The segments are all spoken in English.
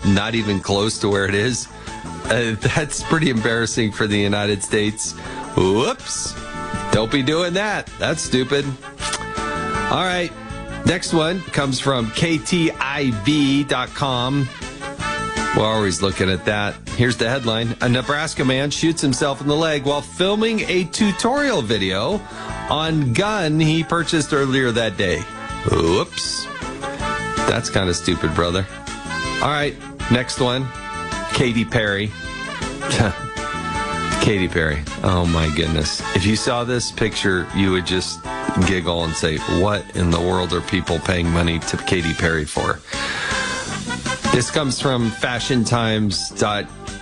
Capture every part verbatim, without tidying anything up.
not even close to where it is. Uh, that's pretty embarrassing for the United States. Whoops. Don't be doing that. That's stupid. All right. Next one comes from K T I V dot com. We're always looking at that. Here's the headline. A Nebraska man shoots himself in the leg while filming a tutorial video on gun he purchased earlier that day. Whoops. That's kind of stupid, brother. All right. Next one. Katy Perry. Katy Perry. Oh, my goodness. If you saw this picture, you would just giggle and say, what in the world are people paying money to Katy Perry for? This comes from fashion times dot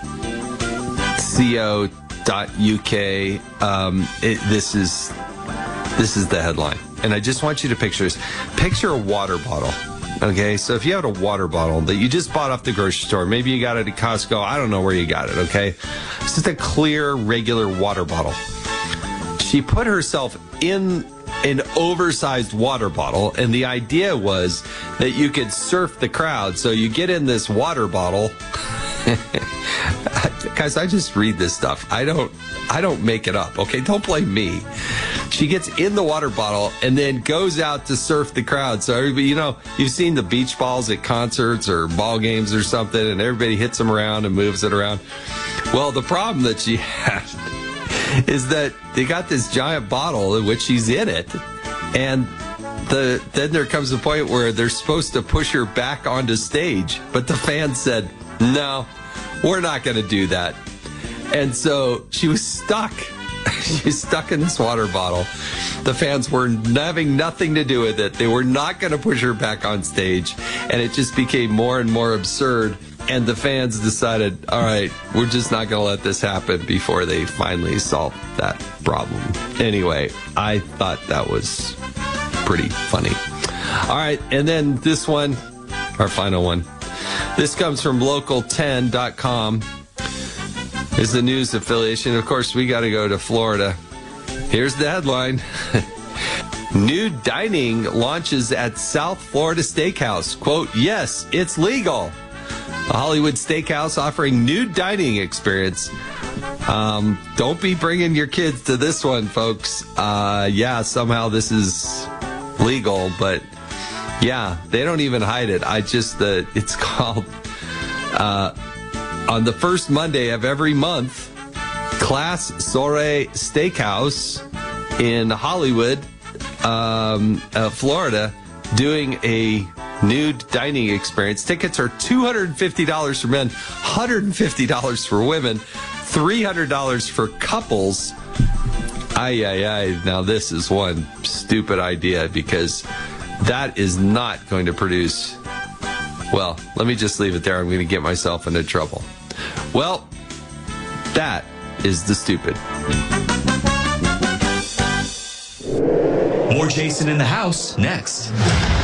co dot U K. Um, it, this is this is the headline. And I just want you to picture this. Picture a water bottle. Okay, so if you had a water bottle that you just bought off the grocery store, maybe you got it at Costco, I don't know where you got it, okay? It's just a clear, regular water bottle. She put herself in an oversized water bottle, and the idea was that you could surf the crowd. So you get in this water bottle. Guys, I just read this stuff. I don't I don't make it up, okay? Don't blame me. She gets in the water bottle and then goes out to surf the crowd. So everybody, you know, you've seen the beach balls at concerts or ball games or something, and everybody hits them around and moves it around. Well, the problem that she had is that they got this giant bottle in which she's in it, and the then there comes a point where they're supposed to push her back onto stage, but the fans said, no, we're not going to do that. And so she was stuck. She's stuck in this water bottle. The fans were having nothing to do with it. They were not going to push her back on stage. And it just became more and more absurd. And the fans decided, all right, we're just not going to let this happen before they finally solved that problem. Anyway, I thought that was pretty funny. All right, and then this one, our final one. This comes from local ten dot com. Is the news affiliation. Of course, we got to go to Florida. Here's the headline. New dining launches at South Florida Steakhouse. Quote, yes, it's legal. A Hollywood steakhouse offering new dining experience. Um, don't be bringing your kids to this one, folks. Uh, yeah, somehow this is legal, but yeah, they don't even hide it. I just, uh, it's called... Uh, On the first Monday of every month, Class Soiree Steakhouse in Hollywood, um, uh, Florida, doing a nude dining experience. Tickets are two hundred fifty dollars for men, one hundred fifty dollars for women, three hundred dollars for couples. Ay, ay, ay. Now, this is one stupid idea because that is not going to produce... Well, let me just leave it there. I'm going to get myself into trouble. Well, that is the stupid. More Jason in the House next.